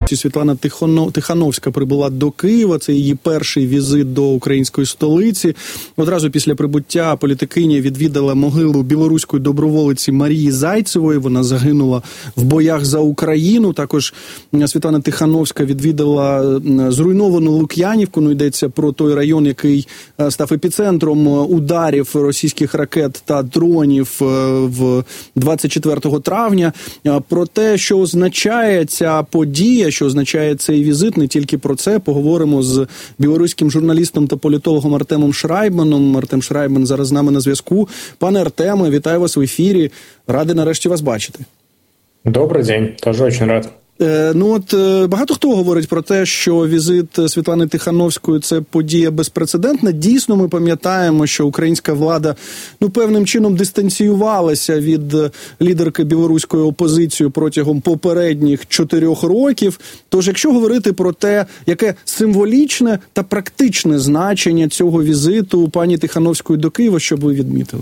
Світлана Тихановська прибула до Києва. Це її перший візит до української столиці. Одразу після прибуття політикиня відвідала могилу білоруської доброволиці Марії Зайцевої. Вона загинула в боях за Україну. Також Світлана Тихановська відвідала зруйновану Лук'янівку. Ну, йдеться про той район, який став епіцентром ударів російських ракет та дронів в 24 травня. Про те, що означає ця подія, що означає цей візит, не тільки про це, поговоримо з білоруським журналістом та політологом Артемом Шрайбманом. Артем Шрайбман зараз з нами на зв'язку. Пане Артеме, вітаю вас в ефірі. Радий нарешті вас бачити. Добрий день, теж дуже рад. Багато хто говорить про те, що візит Світлани Тихановської – це подія безпрецедентна. Дійсно, ми пам'ятаємо, що українська влада певним чином дистанціювалася від лідерки білоруської опозиції протягом попередніх 4 років. Тож, якщо говорити про те, яке символічне та практичне значення цього візиту пані Тихановської до Києва, що б ви відмітили?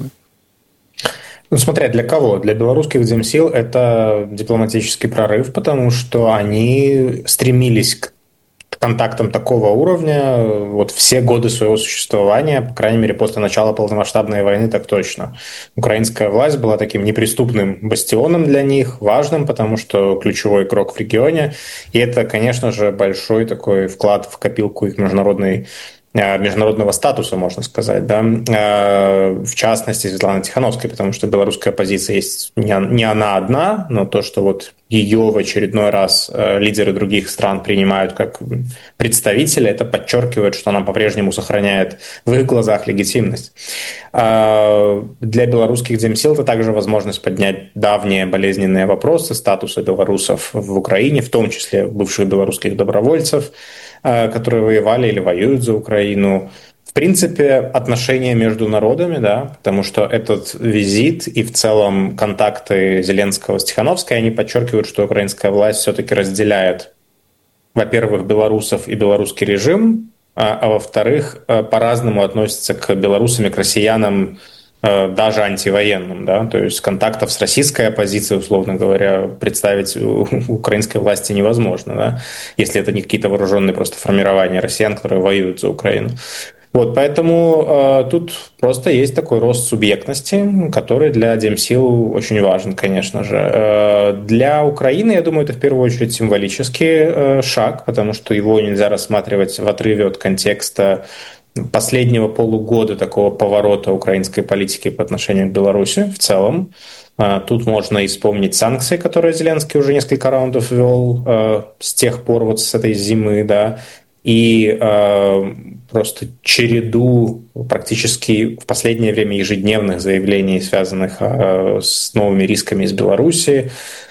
Смотря для кого. Для белорусских демсил это дипломатический прорыв, потому что они стремились к контактам такого уровня вот все годы своего существования, по крайней мере, после начала полномасштабной войны, так точно. Украинская власть была таким неприступным бастионом для них, важным, потому что ключевой игрок в регионе. И это, конечно же, большой такой вклад в копилку их международного статуса, можно сказать, да, в частности, Светланы Тихановской, потому что белорусская оппозиция есть не она одна, но то, что вот ее в очередной раз лидеры других стран принимают как представителя, это подчеркивает, что она по-прежнему сохраняет в их глазах легитимность. Для белорусских демсил это также возможность поднять давние болезненные вопросы статуса белорусов в Украине, в том числе бывших белорусских добровольцев, которые воевали или воюют за Украину. В принципе, отношения между народами, да, потому что этот визит и в целом контакты Зеленского с Тихановской, они подчеркивают, что украинская власть все-таки разделяет, во-первых, белорусов и белорусский режим, а во-вторых, по-разному относится к белорусам и к россиянам, даже антивоенным, да, то есть контактов с российской оппозицией, условно говоря, представить у украинской власти невозможно, да, если это не какие-то вооруженные просто формирования россиян, которые воюют за Украину. Вот, поэтому тут просто есть такой рост субъектности, который для демсил очень важен, конечно же. Для Украины, я думаю, это в первую очередь символический шаг, потому что его нельзя рассматривать в отрыве от контекста последнего полугода такого поворота украинской политики по отношению к Беларуси в целом. Тут можно и вспомнить санкции, которые Зеленский уже несколько раундов ввел с тех пор, вот с этой зимы, да, и просто череду практически в последнее время ежедневных заявлений, связанных с новыми рисками из Беларуси,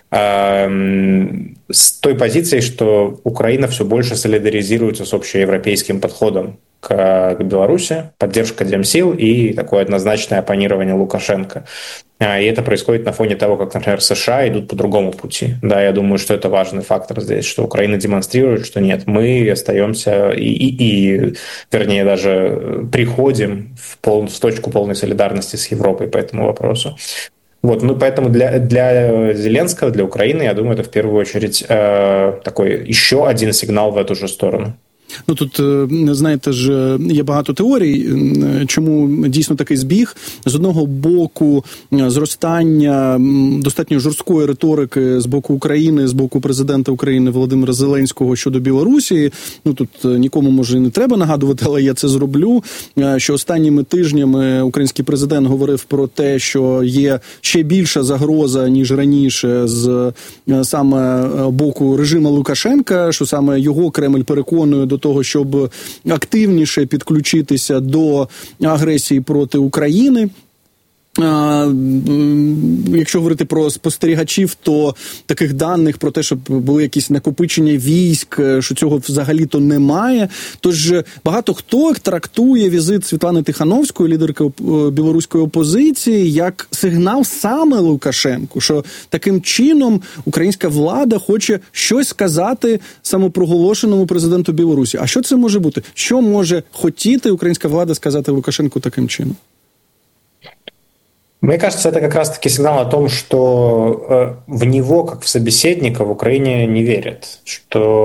с той позицией, что Украина все больше солидаризируется с общеевропейским подходом к Беларуси, поддержка демсил и такое однозначное оппонирование Лукашенко. И это происходит на фоне того, как, например, США идут по другому пути. Да, я думаю, что это важный фактор здесь, что Украина демонстрирует, что нет, мы остаемся вернее, даже приходим в точку полной солидарности с Европой по этому вопросу. Вот, поэтому для Зеленского, для Украины, я думаю, это в первую очередь такой еще один сигнал в эту же сторону. Тут, знаєте ж, є багато теорій, чому дійсно такий збіг. З одного боку, зростання достатньо жорсткої риторики з боку України, з боку президента України Володимира Зеленського щодо Білорусі. Тут нікому, може, і не треба нагадувати, але я це зроблю, що останніми тижнями український президент говорив про те, що є ще більша загроза, ніж раніше, з саме боку режиму Лукашенка, що саме його Кремль переконує до того, щоб активніше підключитися до агресії проти України. Якщо говорити про спостерігачів, то таких даних про те, щоб були якісь накопичення військ, що цього взагалі-то немає. Тож багато хто трактує візит Світлани Тихановської, лідерки білоруської опозиції, як сигнал саме Лукашенку, що таким чином українська влада хоче щось сказати самопроголошеному президенту Білорусі. А що це може бути? Що може хотіти українська влада сказати Лукашенку таким чином? Мне кажется, это как раз-таки сигнал о том, что в него, как в собеседника, в Украине не верят, что